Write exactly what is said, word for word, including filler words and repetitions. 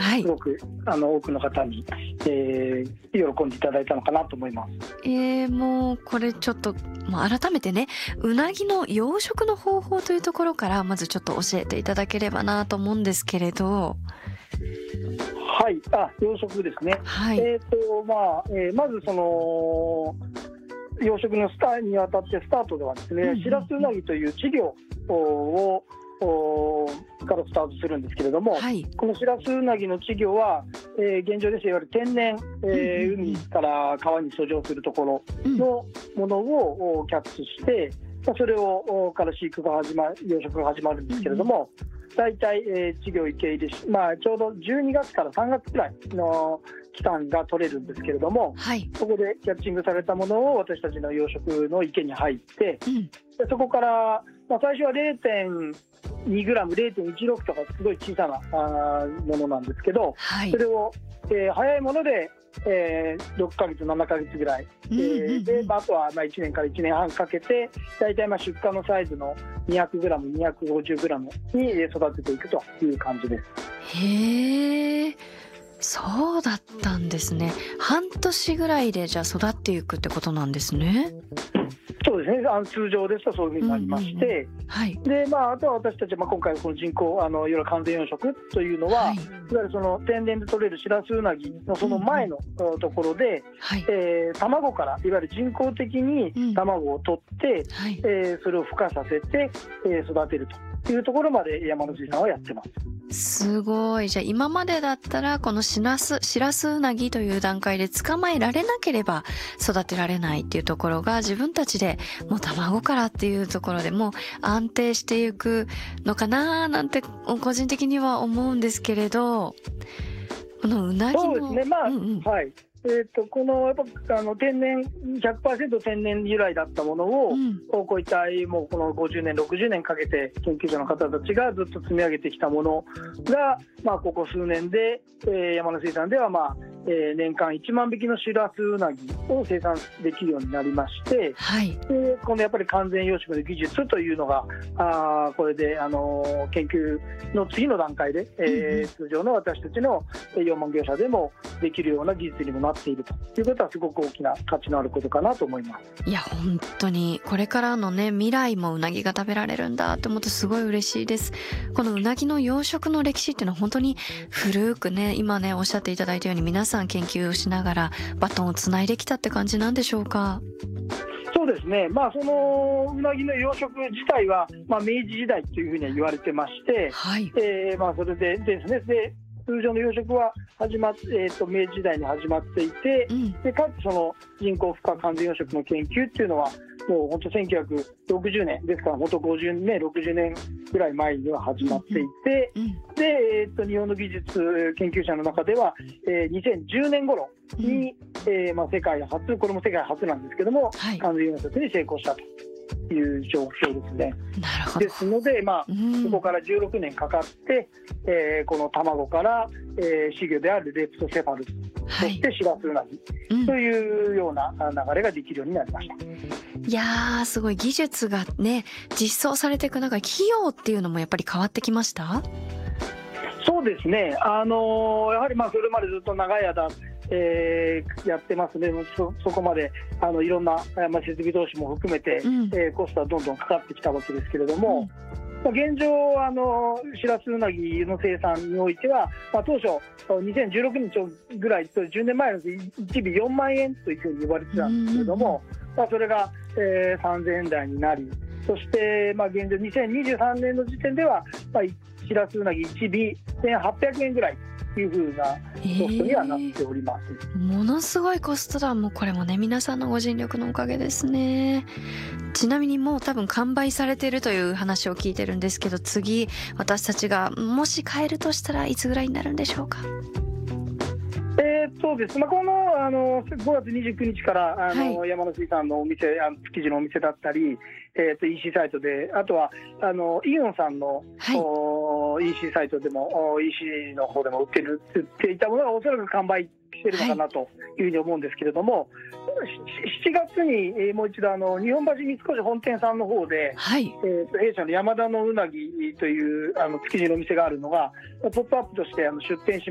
はい、 すごくあの多くの方に、えー、喜んでいただいたのかなと思います。 えー、もうこれちょっともう改めてね、うなぎの養殖の方法というところからまずちょっと教えていただければなと思うんですけれど。 はい、あ、養殖ですね。 はい、 えーとまあえー、まずその養殖のスターにあたってスタートではですね、シラスウナギという稚魚をからスタートするんですけれども、 はい、 このシラスウナギの稚魚は、えー、現状ですいわゆる天然、えー、海から川に遡上するところのものをキャッチして、それをから飼育が始まる、養殖が始まるんですけれども、大体、えー、稚魚受け入れし、まあ、ちょうどじゅうにがつからさんがつくらいの期間が取れるんですけれども、 はい、 そこでキャッチングされたものを私たちの養殖の池に入って、 うん、 でそこから、まあ、最初は れいてんにグラム、れいてんいちろく とかすごい小さなあものなんですけど、 はい、 それを、えー、早いもので、えー、ろっかげつななかげつぐらい、えーでまあ、あとはまあいちねんからいちねんはんかけて大体まあ出荷のサイズの にひゃくグラム、にひゃくごじゅうグラム に育てていくという感じです。 へー、そうだったんですね。半年ぐらいでじゃあ育っていくってことなんですね。 そうですね、あの通常ですとそういうふうになりまして、うんうんうん、はい、でまあ、あとは私たちはまあ今回この人工あのいわゆる完全養殖というのは、はい、いわゆるその天然で取れるシラスウナギのその前のところで、うんうん、はい、えー、卵からいわゆる人工的に卵を取って、うん、はい、えー、それを孵化させて、えー、育てるというところまで山之水さんはやってます。 すごい。じゃあ今までだったらこのシラス、シラスウナギという段階で捕まえられなければ育てられないっていうところが自分たちでもう卵からっていうところでもう安定していくのかななんて個人的には思うんですけれど、このうなぎの。 そうですね、まあ、うんうん、はい。えー、とこのやっぱあの天然 ひゃくパーセント 天然由来だったものを、うん、こういったもうこのごじゅうねんろくじゅうねんかけて研究者の方たちがずっと積み上げてきたものが、まあ、ここ数年で、えー、山の水産では、まあえー、年間いちまんびきのシラスウナギを生産できるようになりまして、はい、でこのやっぱり完全養殖の技術というのがあこれで、あのー、研究の次の段階で、えー、通常の私たちの養殖業者でもできるような技術にもなっているということはすごく大きな価値のあることかなと思います。 いや本当にこれからのね未来もうなぎが食べられるんだと思うとすごい嬉しいです。このうなぎの養殖の歴史っていうのは本当に古くね今ねおっしゃっていただいたように皆さん研究をしながらバトンをつないできたって感じなんでしょうか。 そうですね、まあ、そのうなぎの養殖自体は、まあ、明治時代というふうには言われてまして、はい、えーまあ、それでですねで通常の養殖は始まっ、えー、と明治時代に始まっていて、うん、でかつその人工孵化完全養殖の研究っていうのはもう本当せんきゅうひゃくろくじゅうねんですから本当ごじゅうねんろくじゅうねんぐらい前には始まっていて、うんうん、で、えー、と日本の技術研究者の中では、えー、にせんじゅうねん頃に、うんえーまあ、世界初これも世界初なんですけども、はい、完全養殖に成功したという状況ですね。 なるほど。 ですので、まあ、そこからじゅうろくねんかかって、えー、この卵から、えー、稚魚であるレプトセファルス、はい、そしてシラスウナギというような流れができるようになりました。 いやーすごい技術がね実装されていく中企業っていうのもやっぱり変わってきました？ そうですね、あのー、やはりまあそれまでずっと長い間えー、やってますね。 そ, そこまであのいろんな、まあ、設備投資も含めて、うんえー、コストはどんどんかかってきたわけですけれども、うんまあ、現状あのシラスウナギの生産においては、まあ、当初にせんじゅうろくねんぐらいじゅうねんまえのいち尾よんまんえんというふうに言われてたんですけれども、うんまあ、それが、えー、さんぜんえん台になり、そして、まあ、現状にせんにじゅうさんねんの時点では、まあ、シラスウナギいち尾せんはっぴゃくえんぐらいというふうなコストにはなっております、 えー、ものすごいコストだ。もうこれもね皆さんのご尽力のおかげですね。ちなみにもう多分完売されているという話を聞いてるんですけど、次私たちがもし買えるとしたらいつぐらいになるんでしょうか？ えー、そうです、まあ、この、あのごがつにじゅうくにちからあの、はい、山の水産のお店、あの築地のお店だったり、えー、と イーシー サイトで、あとはあのイオンさんの、はい、イーシー サイトでも イーシー の方でも売ってる売っていたものがおそらく完売しているのかなというふうに思うんですけれども、はい、しちがつに、えー、もう一度あの日本橋三越本店さんの方で、はいえー、と弊社の山田のうなぎというあの築地のお店があるのがポップアップとしてあの出店し